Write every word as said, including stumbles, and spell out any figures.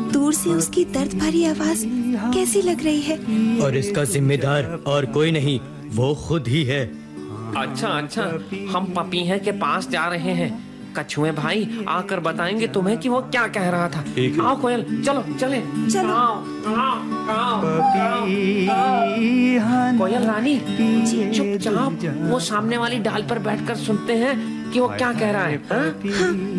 दूर से उसकी दर्द भरी आवाज कैसी लग रही है। और इसका जिम्मेदार और कोई नहीं, वो खुद ही है। अच्छा अच्छा, हम पपीहे के पास जा रहे हैं। कछुए भाई आकर बताएंगे तुम्हें कि वो क्या कह रहा था। आओ कोयल, चलो चले। चलो। आओ, आओ, आओ, आओ, आओ। कोयल रानी चुपचाप वो सामने वाली डाल पर बैठकर सुनते हैं कि वो क्या कह रहा है। हाँ?